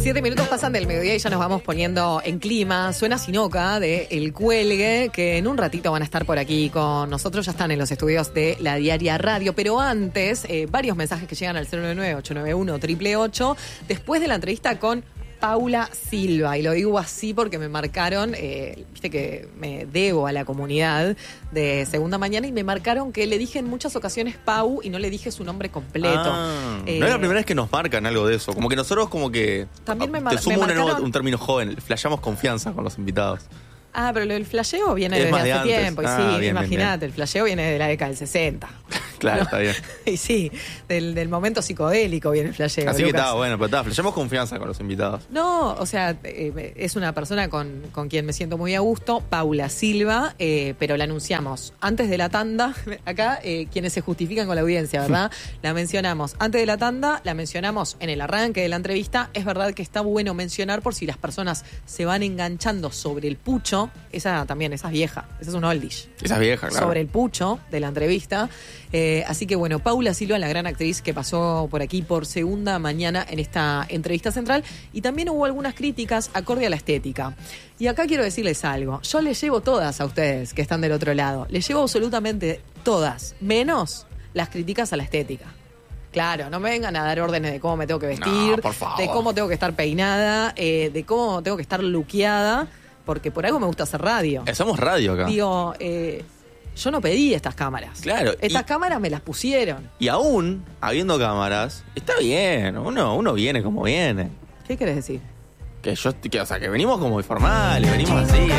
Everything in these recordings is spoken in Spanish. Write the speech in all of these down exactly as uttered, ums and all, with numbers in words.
Siete minutos pasan del mediodía y ya nos vamos poniendo en clima. Suena Sinoca de El Cuelgue, que en un ratito van a estar por aquí con nosotros. Ya están en los estudios de La Diaria Radio. Pero antes, eh, varios mensajes que llegan al cero nueve nueve, ocho nueve uno, ocho ocho ocho. Después de la entrevista con Paula Silva, y lo digo así porque me marcaron, eh, viste que me debo a la comunidad de Segunda Mañana, y me marcaron que le dije en muchas ocasiones Pau y no le dije su nombre completo. Ah, eh, no es la primera vez que nos marcan algo de eso. Como que nosotros como que También me mar- te sumo me un, nuevo- marcaron- un término joven, flashamos confianza con los invitados. Ah, pero el flasheo viene Es desde más de hace antes. tiempo. Y Ah, sí, bien, bien, imagínate, el flasheo viene de la década del sesenta. Claro, ¿No? está bien. Y sí, del, del momento psicodélico viene el flasheo. Así que Lucas. está bueno, pero está, flashamos confianza con los invitados. No, o sea, eh, es una persona con, con quien me siento muy a gusto, Paula Silva, eh, pero la anunciamos antes de la tanda. Acá, eh, quienes se justifican con la audiencia, ¿verdad? La mencionamos antes de la tanda, la mencionamos en el arranque de la entrevista. Es verdad que está bueno mencionar por si las personas se van enganchando sobre el pucho. Esa también, esa es vieja, esa es un oldish. Esa es vieja, claro. Sobre el pucho de la entrevista. Eh, así que bueno, Paula Silva, la gran actriz que pasó por aquí por Segunda Mañana en esta entrevista central, y también hubo algunas críticas acorde a la estética. Y acá quiero decirles algo, yo les llevo todas a ustedes que están del otro lado, les llevo absolutamente todas, menos las críticas a la estética. Claro, no me vengan a dar órdenes de cómo me tengo que vestir, No, por favor. de cómo tengo que estar peinada, eh, de cómo tengo que estar luqueada, porque por algo me gusta hacer radio. Hacemos radio acá. Digo, eh, yo no pedí estas cámaras. Claro, Estas y- cámaras me las pusieron. Y aún, habiendo cámaras, está bien. Uno, uno viene como viene. ¿Qué querés decir? Que yo, que, o sea, que venimos como informales, venimos así.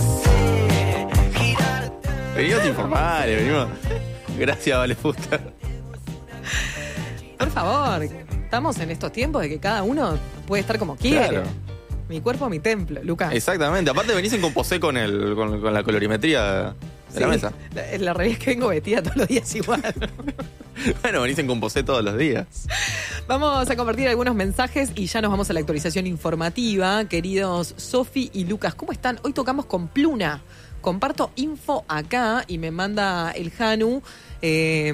Venimos informales, venimos. Gracias, Vale Fuster. Por favor, estamos en estos tiempos de que cada uno puede estar como quiere. Claro. Mi cuerpo, mi templo, Lucas. Exactamente. Aparte venís en composé con el, con, con la colorimetría de la Sí, mesa. La, la realidad es que vengo vestida todos los días igual. Bueno, venís en composé todos los días. Vamos a compartir algunos mensajes y ya nos vamos a la actualización informativa. Queridos Sofi y Lucas, ¿cómo están? Hoy tocamos con Pluna. Comparto info acá y me manda el Janu eh,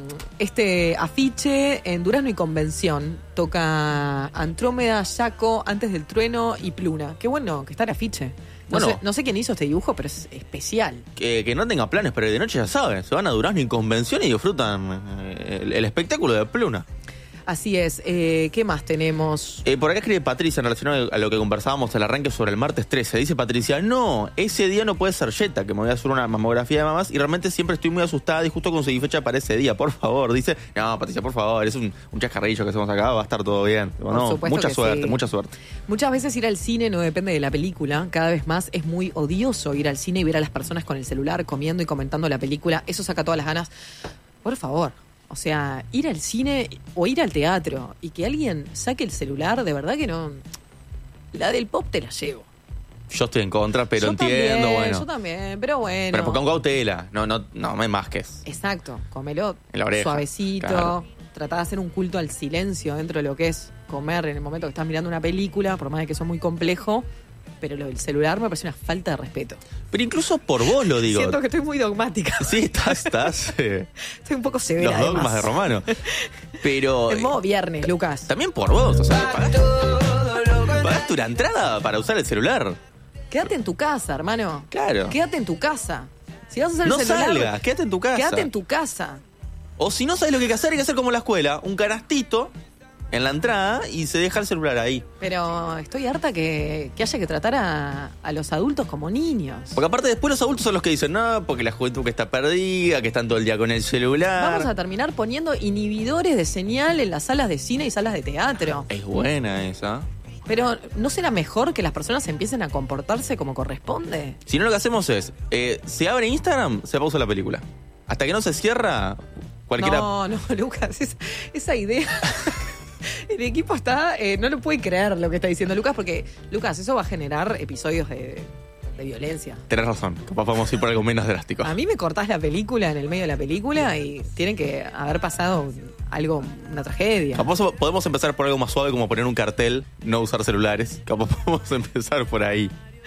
este afiche en Durazno y Convención. Toca Andrómeda, Yaco, Antes del Trueno y Pluna. Qué bueno que está el afiche. No, Bueno. sé, no sé quién hizo este dibujo, pero es especial. Que, que no tenga planes, pero de noche ya saben. Se van a Durazno y Convención y disfrutan eh, el, el espectáculo de Pluna. Así es. Eh, ¿Qué más tenemos? Eh, por acá escribe Patricia en relación a lo que conversábamos al arranque sobre el martes trece. Dice Patricia, no, ese día no puede ser Jetta, que me voy a hacer una mamografía de mamás y realmente siempre estoy muy asustada y justo conseguí fecha para ese día. Por favor, dice, no, Patricia, por favor, es un, un chascarrillo que hacemos acá, va a estar todo bien. No, supuesto mucha que suerte, sí. mucha suerte. Muchas veces ir al cine no depende de la película. Cada vez más es muy odioso ir al cine y ver a las personas con el celular comiendo y comentando la película. Eso saca todas las ganas. Por favor. O sea, ir al cine o ir al teatro y que alguien saque el celular, de verdad que no. La del pop te la llevo. Yo estoy en contra, pero Yo entiendo, también, bueno. Yo también, pero bueno. Pero con cautela, no, no, no me masques. Exacto, comelo En la oreja, suavecito. claro. Tratá de hacer un culto al silencio dentro de lo que es comer en el momento que estás mirando una película, por más de que eso es muy complejo. Pero lo del celular me parece una falta de respeto. Pero incluso por vos lo digo. Siento que estoy muy dogmática. Sí, estás, estás. eh, Estoy un poco severa. los dogmas además. de Romano. Pero. En modo viernes, Lucas. También por vos, o sea, pagaste, pagaste una entrada para usar el celular. Quédate en tu casa, hermano. Claro. Quédate en tu casa. Si vas a usar No el celular, salgas, quédate en tu casa. quédate en tu casa. O si no sabes lo que hay que hacer, hay que hacer como en la escuela, un canastito en la entrada y se deja el celular ahí. Pero estoy harta que, que haya que tratar a, a los adultos como niños. Porque aparte después los adultos son los que dicen, no, porque la juventud que está perdida, que están todo el día con el celular. Vamos a terminar poniendo inhibidores de señal en las salas de cine y salas de teatro. Es buena esa. Pero ¿no será mejor que las personas empiecen a comportarse como corresponde? Si no, lo que hacemos es, eh, se abre Instagram, se pausa la película. Hasta que no se cierra, cualquiera... No, no, Lucas, esa, esa idea... El equipo está, eh, no lo puede creer lo que está diciendo Lucas, porque, Lucas, eso va a generar episodios de, de violencia. Tenés razón, capaz vamos a ir por algo menos drástico. A mí me cortás la película en el medio de la película y tienen que haber pasado algo, una tragedia. Capaz podemos empezar por algo más suave, como poner un cartel, no usar celulares. Capaz podemos empezar por ahí.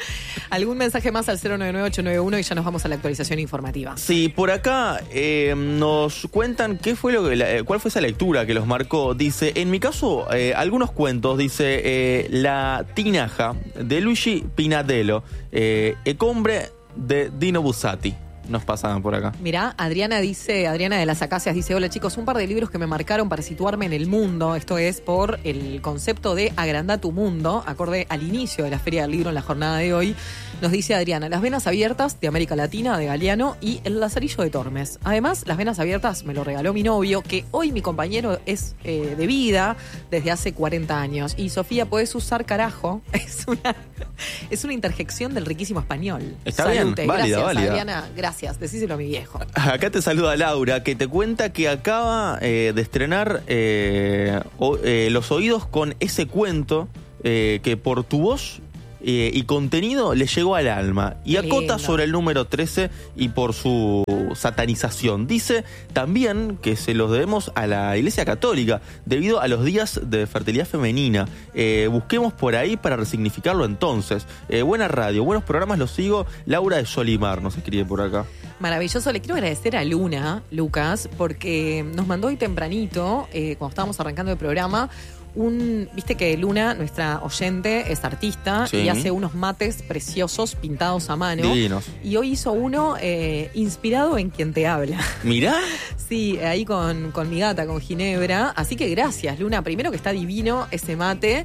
¿Algún mensaje más al cero nueve nueve ocho nueve uno y ya nos vamos a la actualización informativa? Sí, por acá eh, nos cuentan qué fue lo que, la, cuál fue esa lectura que los marcó. Dice, en mi caso, eh, algunos cuentos, dice, eh, La Tinaja, de Luigi Pinatello, eh, Ecombre, de Dino Buzzati. Nos pasaban por acá. Mirá, Adriana dice, Adriana de las Acacias dice, hola chicos, un par de libros que me marcaron para situarme en el mundo, esto es por el concepto de agrandá tu mundo, acorde al inicio de la Feria del Libro en la jornada de hoy. Nos dice Adriana, Las Venas Abiertas de América Latina, de Galeano, y El Lazarillo de Tormes. Además, Las Venas Abiertas me lo regaló mi novio, que hoy mi compañero es eh, de vida desde hace cuarenta años. Y Sofía, podés usar carajo, es una, es una interjección del riquísimo español. Está Salute. bien, válida, gracias, válida. Adriana, gracias, decíselo a mi viejo. Acá te saluda Laura, que te cuenta que acaba eh, de estrenar eh, o, eh, Los Oídos con ese cuento eh, que por tu voz eh, y contenido le llegó al alma. Y acota Lindo. sobre el número trece y por su satanización. Dice también que se los debemos a la Iglesia Católica debido a los días de fertilidad femenina. Eh, busquemos por ahí para resignificarlo entonces. Eh, buena radio, buenos programas, los sigo. Laura de Solimar nos escribe por acá. Maravilloso, le quiero agradecer a Luna, Lucas, porque nos mandó hoy tempranito, eh, cuando estábamos arrancando el programa, un, viste que Luna, nuestra oyente, es artista Sí. y hace unos mates preciosos pintados a mano. Divinos. Y hoy hizo uno eh, inspirado en quien te habla. Mirá. Sí, ahí con, con mi gata, con Ginebra. Así que gracias, Luna. Primero que está divino ese mate.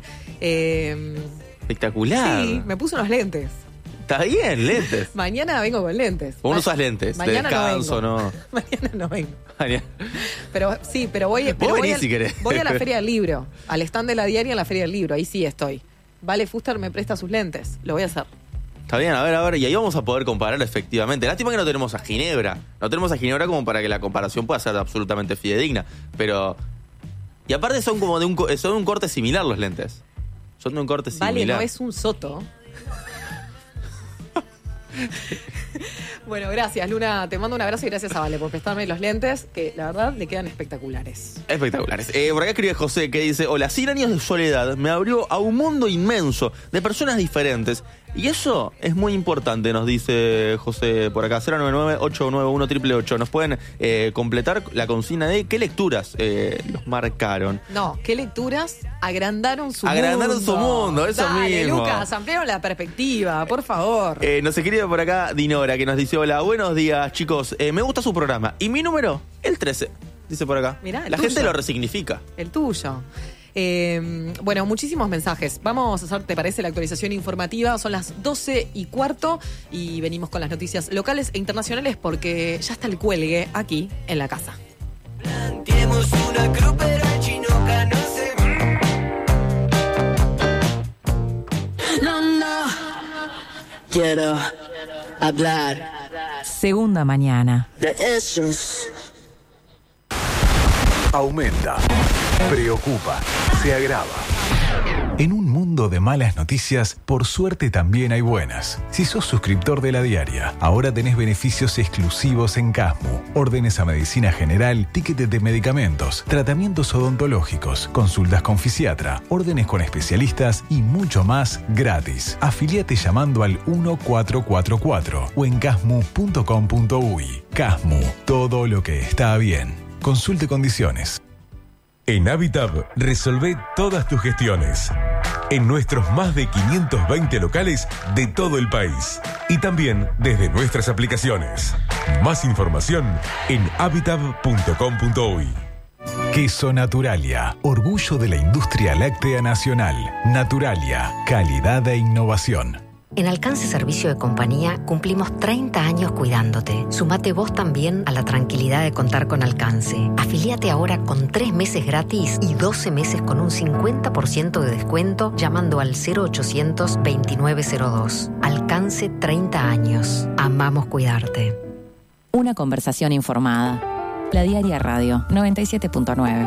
Eh, Espectacular. sí, me puso unos lentes. Está bien, lentes. Mañana vengo con lentes. ¿Cómo no Ma- usas lentes? De Mañana descanso, no vengo. ¿no? Mañana no vengo. Mañana. Pero sí, pero voy, pero voy, venís al- si querés. voy a la Feria del Libro, al stand de la diaria en la Feria del Libro, ahí sí estoy. Vale Fuster me presta sus lentes, lo voy a hacer. Está bien, a ver, a ver, y ahí vamos a poder comparar efectivamente. Lástima que no tenemos a Ginebra. No tenemos a Ginebra como para que la comparación pueda ser absolutamente fidedigna. Pero. Y aparte son como de un, co- son de un corte similar los lentes. Son de un corte Vale, similar. no es un soto. Bueno, gracias, Luna. Te mando un abrazo y gracias a Vale por prestarme los lentes, que la verdad le quedan espectaculares. Espectaculares. Eh, por acá escribe José, que dice: Hola, cien años de soledad me abrió a un mundo inmenso de personas diferentes. Y eso es muy importante, nos dice José por acá. Cero nueve nueve ocho nueve uno ocho ocho ocho. Nos pueden eh, completar la consigna de qué lecturas eh, los marcaron. No, ¿qué lecturas agrandaron su Agrandaron mundo? su mundo, eso Dale, mismo. Lucas, ampliaron la perspectiva, por favor. Eh, nos escribe por acá Dinora, que nos dice: Hola, buenos días, chicos. Eh, me gusta su programa. Y mi número, el trece. Dice por acá. Mirá, el la tuyo. gente lo resignifica. El tuyo. Eh, bueno, muchísimos mensajes. Vamos a hacer, ¿te parece, la actualización informativa? Son las doce y cuarto y venimos con las noticias locales e internacionales porque ya está el cuelgue aquí en la casa. Planteemos una cruz, pero el chinoca no se... No, no. Quiero hablar Segunda mañana. de esos. Aumenta, preocupa, se agrava. En un mundo de malas noticias, por suerte también hay buenas. Si sos suscriptor de La Diaria, ahora tenés beneficios exclusivos en Casmu. Órdenes a medicina general, tickets de medicamentos, tratamientos odontológicos, consultas con fisiatra, órdenes con especialistas y mucho más gratis. Afiliate llamando al uno cuatro cuatro cuatro o en casmu punto com punto uy. Casmu, todo lo que está bien. Consulte condiciones. En Habitab resolvé todas tus gestiones. En nuestros más de quinientos veinte locales de todo el país. Y también desde nuestras aplicaciones. Más información en habitab punto com punto uy. Queso Naturalia, orgullo de la industria láctea nacional. Naturalia, calidad e innovación. En Alcance Servicio de Compañía cumplimos treinta años cuidándote. Sumate vos también a la tranquilidad de contar con Alcance. Afiliate ahora con tres meses gratis y doce meses con un cincuenta por ciento de descuento llamando al cero ochocientos veintinueve cero dos. Alcance treinta años. Amamos cuidarte. Una conversación informada. La Diaria Radio noventa y siete punto nueve.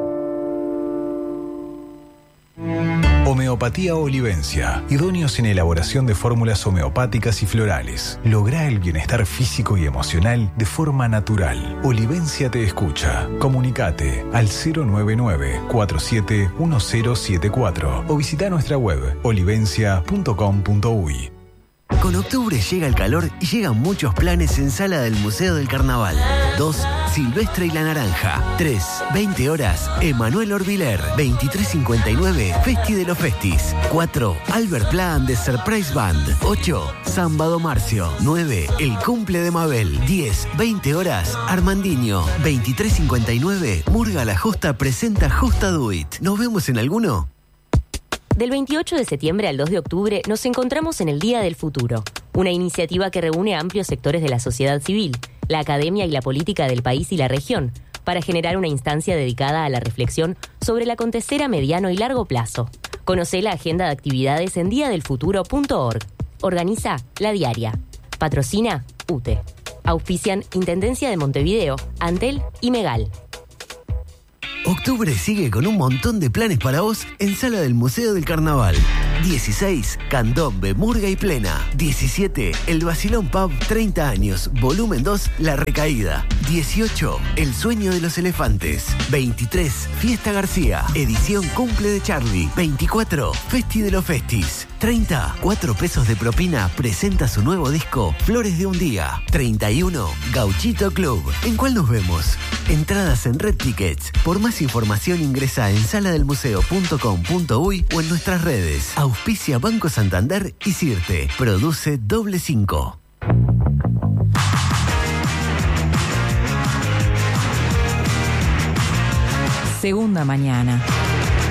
Homeopatía Olivencia, idóneos en elaboración de fórmulas homeopáticas y florales. Logra el bienestar físico y emocional de forma natural. Olivencia te escucha. Comunicate al cero nueve nueve cuatro siete uno cero siete cuatro o visita nuestra web olivencia punto com punto uy. Con octubre llega el calor y llegan muchos planes en Sala del Museo del Carnaval. dos. Silvestre y la Naranja. tres. veinte horas, Emanuel Orbiler. veintitrés cincuenta y nueve, Festi de los Festis. cuatro. Albert Plan de Surprise Band. ocho. Sámbado Marcio. nueve. El cumple de Mabel. diez. veinte horas, Armandinho. veintitrés cincuenta y nueve, Murga La Justa presenta Justa Do It. ¿Nos vemos en alguno? Del veintiocho de septiembre al dos de octubre nos encontramos en el Día del Futuro, una iniciativa que reúne a amplios sectores de la sociedad civil, la academia y la política del país y la región, para generar una instancia dedicada a la reflexión sobre el acontecer a mediano y largo plazo. Conocé la agenda de actividades en dia del futuro punto org. Organiza La Diaria. Patrocina U T E. Auspician Intendencia de Montevideo, Antel y Megal. Octubre sigue con un montón de planes para vos en Sala del Museo del Carnaval. dieciséis. Candombe, Murga y Plena. diecisiete. El Basilón Pub, treinta años, volumen dos, La Recaída. dieciocho. El Sueño de los Elefantes. veintitrés. Fiesta García, edición Cumple de Charlie. veinticuatro. Festi de los Festis. treinta. Cuatro pesos de propina presenta su nuevo disco Flores de un Día. treinta y uno. Gauchito Club. ¿En cuál nos vemos? Entradas en Red Tickets. Por más información ingresa en sala del museo punto com punto uy o en nuestras redes. Auspicia Banco Santander y Sirte. Produce Doble Cinco. Segunda mañana.